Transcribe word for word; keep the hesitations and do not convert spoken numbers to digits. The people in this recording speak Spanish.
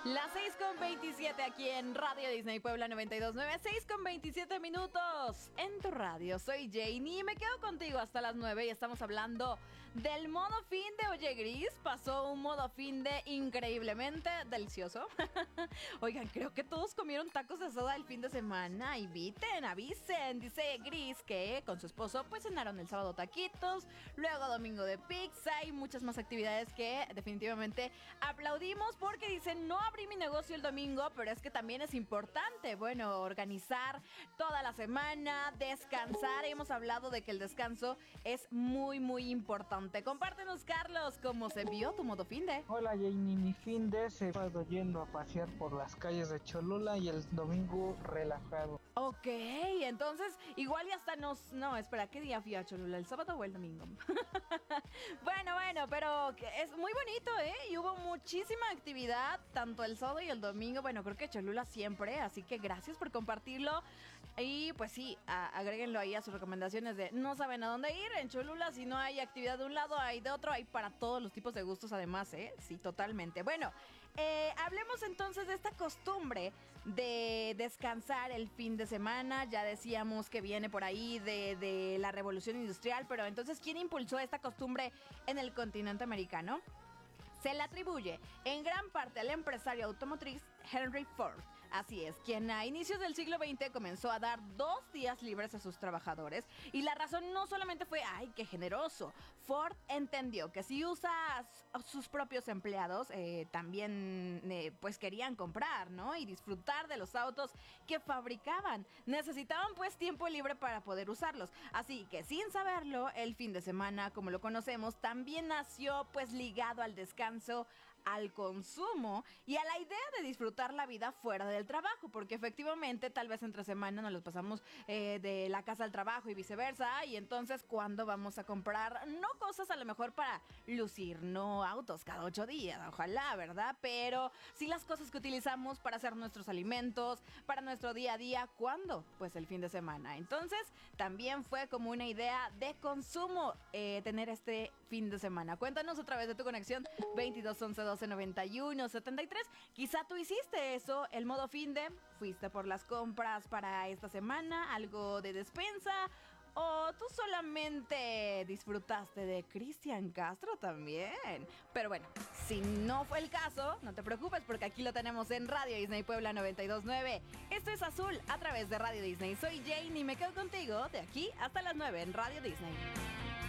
Las seis con veintisiete aquí en Radio Disney Puebla noventa y dos punto nueve, seis con veintisiete minutos en tu radio. Soy Janie y me quedo contigo hasta las nueve y estamos hablando del modo fin de Oye Gris. Pasó un modo fin de increíblemente delicioso. Oigan, creo que todos comieron tacos de soda el fin de semana. Inviten, avisen. Dice Gris que con su esposo pues cenaron el sábado taquitos, luego domingo de pizza y muchas más actividades que definitivamente aplaudimos porque dicen no abrí mi negocio el domingo, pero es que también es importante, bueno, organizar toda la semana, descansar. Hemos hablado de que el descanso es muy, muy importante. Compártenos, Carlos, cómo se vio tu modo finde. Hola, Janie, mi finde se ha ido yendo a pasear por las calles de Cholula y el domingo relajado. Ok, entonces igual y hasta nos... No, espera, ¿qué día fui a Cholula? ¿El sábado o el domingo? Bueno, bueno, pero es muy bonito, ¿eh? Y hubo muchísima actividad, tanto el sábado y el domingo. Bueno, creo que Cholula siempre, así que gracias por compartirlo. Y pues sí, a, agréguenlo ahí a sus recomendaciones de no saben a dónde ir en Cholula. Si no hay actividad de un lado, hay de otro. Hay para todos los tipos de gustos además, ¿eh? Sí, totalmente. Bueno, eh, hablemos entonces de esta costumbre de descansar el fin de semana. Ya decíamos que viene por ahí de, de la revolución industrial, pero entonces, ¿quién impulsó esta costumbre en el continente americano? Se le atribuye en gran parte al empresario automotriz Henry Ford. Así es, quien a inicios del siglo veinte comenzó a dar dos días libres a sus trabajadores. Y la razón no solamente fue, ¡ay, qué generoso! Ford entendió que si usa a sus propios empleados, eh, también eh, pues querían comprar, ¿no? Y disfrutar de los autos que fabricaban. Necesitaban pues tiempo libre para poder usarlos. Así que sin saberlo, el fin de semana, como lo conocemos, también nació pues ligado al descanso, al consumo y a la idea de disfrutar la vida fuera del trabajo, porque efectivamente tal vez entre semana nos los pasamos eh, de la casa al trabajo y viceversa, y entonces ¿cuándo vamos a comprar? No cosas a lo mejor para lucir, no autos cada ocho días, ojalá, ¿verdad? Pero sí las cosas que utilizamos para hacer nuestros alimentos, para nuestro día a día. ¿Cuándo? Pues el fin de semana. Entonces también fue como una idea de consumo eh, tener este fin de semana. Cuéntanos a través de tu conexión veintidós once doce noventa y uno setenta y tres. Quizá tú hiciste eso, el modo finde, fuiste por las compras para esta semana, algo de despensa, o tú solamente disfrutaste de Cristian Castro también. Pero bueno, si no fue el caso, no te preocupes porque aquí lo tenemos en Radio Disney Puebla noventa y dos punto nueve. Esto es Azul a través de Radio Disney. Soy Jane y me quedo contigo de aquí hasta las nueve en Radio Disney.